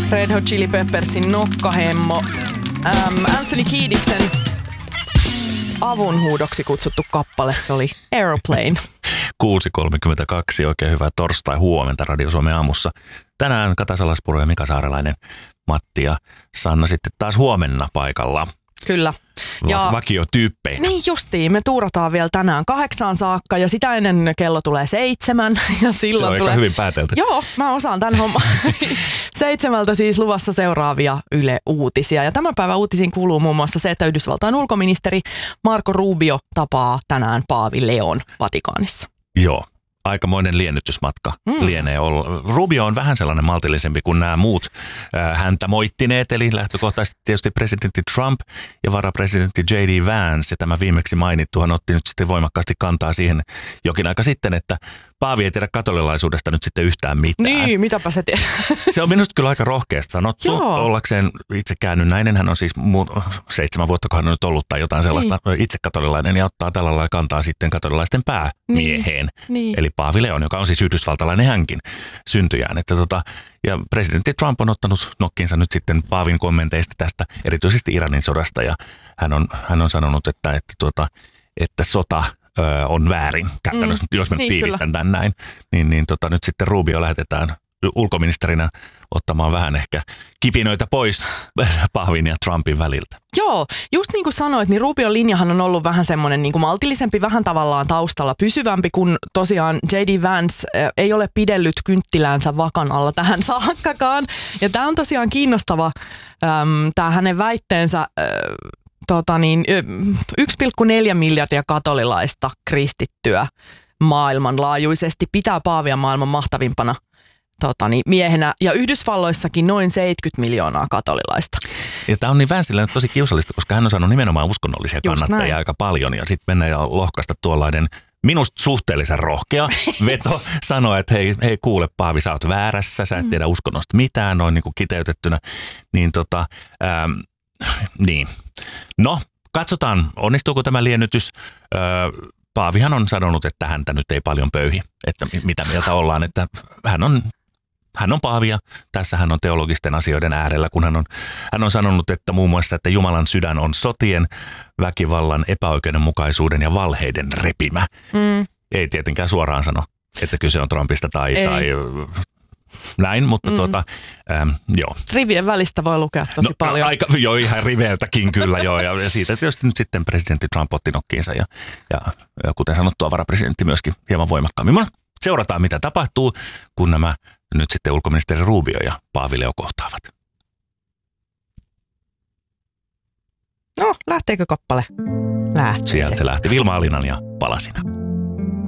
Red Hot Chili Peppersin nokkahemmo. Anthony Kiediksen avunhuudoksi kutsuttu kappale, se oli Aeroplane. 6.32, oikein hyvää torstai-huomenta Radio Suomen aamussa. Tänään Kata Salaspuro ja Mika Saarelainen, Matti ja Sanna sitten taas huomenna paikalla. Kyllä. Ja vakiotyyppeinä. Niin justiin, me tuurataan vielä tänään 8 saakka ja sitä ennen kello tulee 7. Ja silloin se on aika hyvin päätelty. Joo, mä osaan tämän homman. 7 siis luvassa seuraavia Yle Uutisia. Ja tämän päivän uutisiin kuuluu muun muassa se, että Yhdysvaltain ulkoministeri Marco Rubio tapaa tänään Paavi Leon Vatikaanissa. Joo. Aikamoinen liennytysmatka lienee olla. Rubio on vähän sellainen maltillisempi kuin nämä muut häntä moittineet, eli lähtökohtaisesti tietysti presidentti Trump ja varapresidentti J.D. Vance. Ja tämä viimeksi mainittuhan otti nyt sitten voimakkaasti kantaa siihen jokin aika sitten, että Paavi ei tiedä katolilaisuudesta nyt sitten yhtään mitään. Niin, mitäpä se tiedä. Se on minusta kyllä aika rohkeasti sanottu. Ollakseen itse käännynnäinen, hän on siis 7 vuotta, kun hän on nyt ollut tai jotain sellaista itse katolilainen ja ottaa tällä lailla kantaa sitten katolilaisten päämieheen. Niin. Eli Paavi Leon, joka on siis yhdysvaltalainen hänkin syntyjään. Ja presidentti Trump on ottanut nokkiinsa nyt sitten Paavin kommenteista tästä, erityisesti Iranin sodasta. Ja hän on sanonut, että sota on väärin käytännössä, jos mä nyt tiivistän tämän näin. Nyt sitten Rubio lähetetään ulkoministerinä ottamaan vähän ehkä kipinöitä pois Paavin ja Trumpin väliltä. Joo, just niin kuin sanoit, niin Rubion linjahan on ollut vähän semmoinen niin kuin maltillisempi, vähän tavallaan taustalla pysyvämpi, kun tosiaan J.D. Vance ei ole pidellyt kynttiläänsä vakan alla tähän saakkakaan. Ja tämä on tosiaan kiinnostava, tämä hänen väitteensä, 1,4 miljardia katolilaista kristittyä maailmanlaajuisesti pitää Paavia maailman mahtavimpana miehenä, ja Yhdysvalloissakin noin 70 miljoonaa katolilaista. Ja tämä on niin Vancelle tosi kiusallista, koska hän on saanut nimenomaan uskonnollisia kannattajia aika paljon, ja sitten mennä ja lohkaista tuollainen minusta suhteellisen rohkea veto sanoa, että hei kuule Paavi, sä oot väärässä, sä et tiedä uskonnosta mitään, noin niin kuin kiteytettynä, niin. No, katsotaan, onnistuuko tämä liennytys. Paavihan on sanonut, että häntä nyt ei paljon pöyhi, että mitä mieltä ollaan, että hän on Paavi ja tässä hän on teologisten asioiden äärellä, kun hän on sanonut, että muun muassa, että Jumalan sydän on sotien, väkivallan, epäoikeudenmukaisuuden ja valheiden repimä. Ei tietenkään suoraan sano, että kyse on Trumpista tai näin, mutta joo. Rivien välistä voi lukea tosi paljon. Joo, ihan riveiltäkin kyllä joo. Ja siitä tietysti nyt sitten presidentti Trump otti nokkiinsa ja kuten sanottua varapresidentti myöskin hieman voimakkaammin. Seurataan mitä tapahtuu, kun nämä nyt sitten ulkoministeri Rubio ja Paavi Leo kohtaavat. No, lähteekö kappale? Lähtee. Sieltä se lähti Vilma Alinan ja Palasina.